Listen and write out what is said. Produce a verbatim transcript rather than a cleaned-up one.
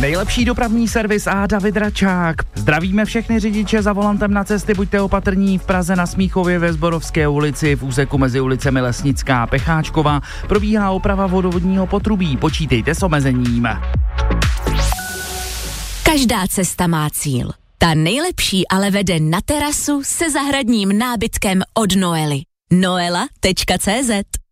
Nejlepší dopravní servis a David Račák. Zdravíme všechny řidiče za volantem na cesty, buďte opatrní. V Praze na Smíchově ve Zborovské ulici v úseku mezi ulicemi Lesnická a Pecháčková probíhá oprava vodovodního potrubí, počítejte s omezením. Každá cesta má cíl. Ta nejlepší ale vede na terasu se zahradním nábytkem od Noely. noela tečka cé zet